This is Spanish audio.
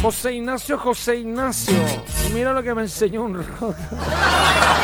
José Ignacio, mira lo que me enseñó un roto.